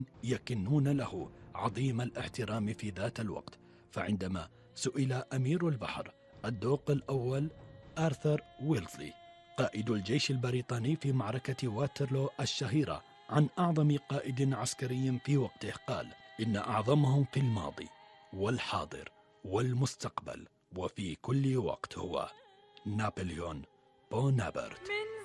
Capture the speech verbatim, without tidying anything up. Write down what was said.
يكنون له عظيم الاحترام في ذات الوقت. فعندما سئل أمير البحر الدوق الأول آرثر ويلسلي قائد الجيش البريطاني في معركة واترلو الشهيرة عن أعظم قائد عسكري في وقته، قال: إن أعظمهم في الماضي والحاضر والمستقبل وفي كل وقت هو نابليون بونابرت.